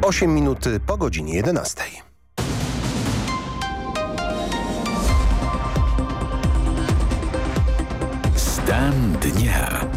8 minut po godzinie 11. Stan dnia.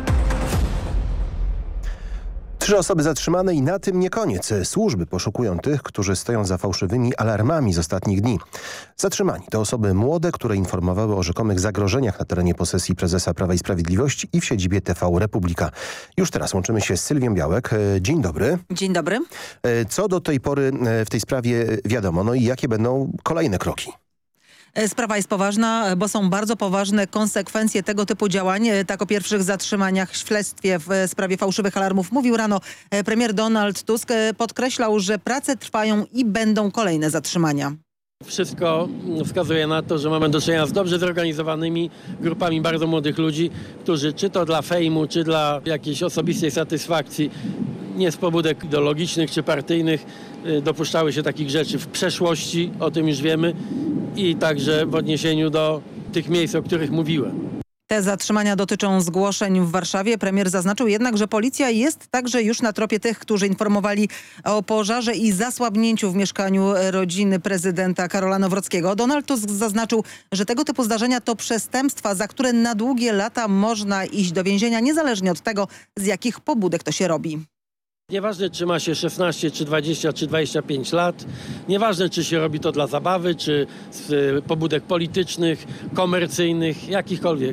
3 osoby zatrzymane i na tym nie koniec. Służby poszukują tych, którzy stoją za fałszywymi alarmami z ostatnich dni. Zatrzymani to osoby młode, które informowały o rzekomych zagrożeniach na terenie posesji prezesa Prawa i Sprawiedliwości i w siedzibie TV Republika. Już teraz łączymy się z Sylwią Białek. Dzień dobry. Dzień dobry. Co do tej pory w tej sprawie wiadomo, no i jakie będą kolejne kroki? Sprawa jest poważna, bo są bardzo poważne konsekwencje tego typu działań. Tak o pierwszych zatrzymaniach w śledztwie w sprawie fałszywych alarmów mówił rano premier Donald Tusk. Podkreślał, że prace trwają i będą kolejne zatrzymania. Wszystko wskazuje na to, że mamy do czynienia z dobrze zorganizowanymi grupami bardzo młodych ludzi, którzy czy to dla fejmu, czy dla jakiejś osobistej satysfakcji, nie z pobudek ideologicznych czy partyjnych, dopuszczały się takich rzeczy w przeszłości, o tym już wiemy, i także w odniesieniu do tych miejsc, o których mówiłem. Te zatrzymania dotyczą zgłoszeń w Warszawie. Premier zaznaczył jednak, że policja jest także już na tropie tych, którzy informowali o pożarze i zasłabnięciu w mieszkaniu rodziny prezydenta Karola Nawrockiego. Donald Tusk zaznaczył, że tego typu zdarzenia to przestępstwa, za które na długie lata można iść do więzienia, niezależnie od tego, z jakich pobudek to się robi. Nieważne, czy ma się 16, czy 20, czy 25 lat. Nieważne, czy się robi to dla zabawy, czy z pobudek politycznych, komercyjnych, jakichkolwiek.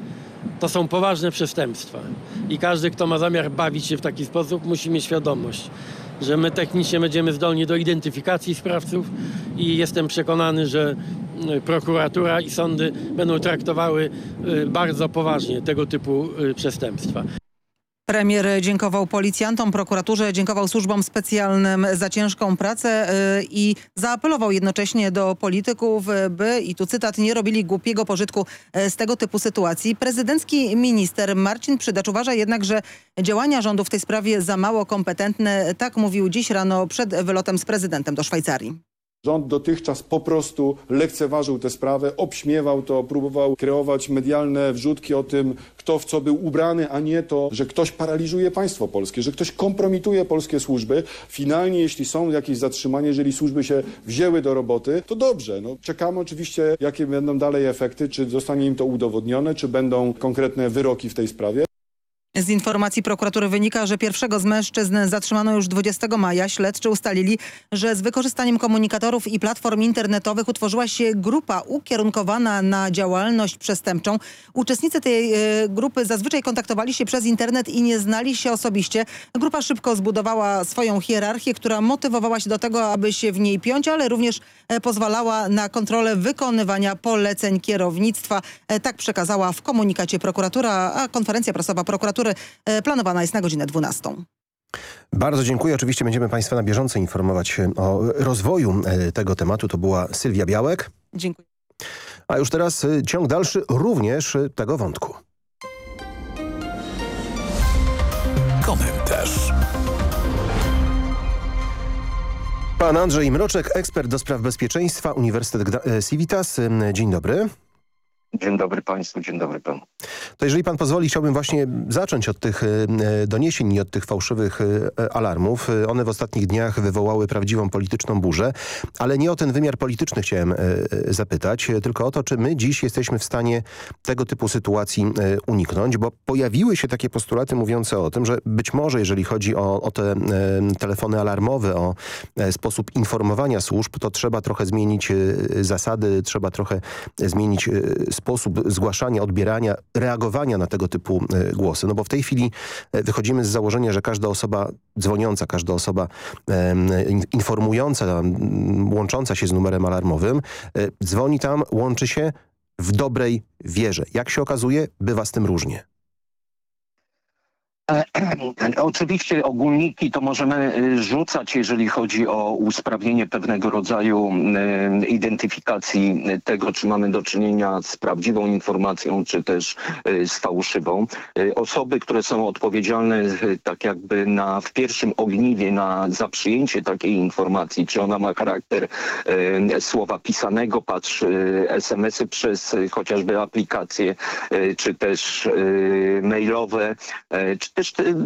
To są poważne przestępstwa. I każdy, kto ma zamiar bawić się w taki sposób, musi mieć świadomość, że my technicznie będziemy zdolni do identyfikacji sprawców i jestem przekonany, że prokuratura i sądy będą traktowały bardzo poważnie tego typu przestępstwa. Premier dziękował policjantom, prokuraturze, dziękował służbom specjalnym za ciężką pracę i zaapelował jednocześnie do polityków, by, i tu cytat, nie robili głupiego pożytku z tego typu sytuacji. Prezydencki minister Marcin Przydacz uważa jednak, że działania rządu w tej sprawie za mało kompetentne. Tak mówił dziś rano przed wylotem z prezydentem do Szwajcarii. Rząd dotychczas po prostu lekceważył tę sprawę, obśmiewał to, próbował kreować medialne wrzutki o tym, kto w co był ubrany, a nie to, że ktoś paraliżuje państwo polskie, że ktoś kompromituje polskie służby. Finalnie, jeśli są jakieś zatrzymania, jeżeli służby się wzięły do roboty, to dobrze. No, czekamy oczywiście, jakie będą dalej efekty, czy zostanie im to udowodnione, czy będą konkretne wyroki w tej sprawie. Z informacji prokuratury wynika, że pierwszego z mężczyzn zatrzymano już 20 maja. Śledczy ustalili, że z wykorzystaniem komunikatorów i platform internetowych utworzyła się grupa ukierunkowana na działalność przestępczą. Uczestnicy tej grupy zazwyczaj kontaktowali się przez internet i nie znali się osobiście. Grupa szybko zbudowała swoją hierarchię, która motywowała się do tego, aby się w niej piąć, ale również pozwalała na kontrolę wykonywania poleceń kierownictwa. Tak przekazała w komunikacie prokuratura, a konferencja prasowa prokuratury planowana jest na godzinę 12. Bardzo dziękuję. Oczywiście będziemy Państwa na bieżąco informować o rozwoju tego tematu. To była Sylwia Białek. Dziękuję. A już teraz ciąg dalszy również tego wątku. Komentarz. Pan Andrzej Mroczek, ekspert do spraw bezpieczeństwa, Uniwersytet Civitas. Dzień dobry. Dzień dobry Państwu, dzień dobry Panu. To jeżeli Pan pozwoli, chciałbym właśnie zacząć od tych doniesień i od tych fałszywych alarmów. One w ostatnich dniach wywołały prawdziwą polityczną burzę, ale nie o ten wymiar polityczny chciałem zapytać, tylko o to, czy my dziś jesteśmy w stanie tego typu sytuacji uniknąć, bo pojawiły się takie postulaty mówiące o tym, że być może jeżeli chodzi o te telefony alarmowe, o sposób informowania służb, to trzeba trochę zmienić zasady, trzeba trochę zmienić sposób zgłaszania, odbierania, reagowania na tego typu głosy. No bo w tej chwili wychodzimy z założenia, że każda osoba dzwoniąca, każda osoba informująca, łącząca się z numerem alarmowym, dzwoni tam, łączy się w dobrej wierze. Jak się okazuje, bywa z tym różnie. Oczywiście ogólniki to możemy rzucać, jeżeli chodzi o usprawnienie pewnego rodzaju identyfikacji tego, czy mamy do czynienia z prawdziwą informacją, czy też z fałszywą. Osoby, które są odpowiedzialne tak jakby w pierwszym ogniwie za przyjęcie takiej informacji, czy ona ma charakter słowa pisanego, patrz SMS-y przez chociażby aplikacje, czy też mailowe, czy też